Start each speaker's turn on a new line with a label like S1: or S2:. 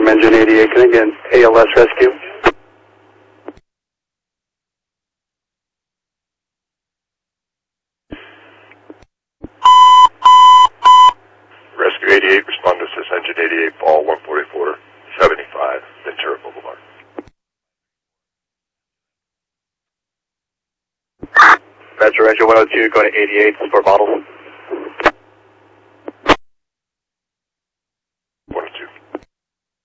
S1: from Engine 88. Can I get an ALS rescue?
S2: Rescue 88, respond to assist Engine 88, ball 14475, Ventura Boulevard.
S1: Metro Engine 102, going to 88 for bottles.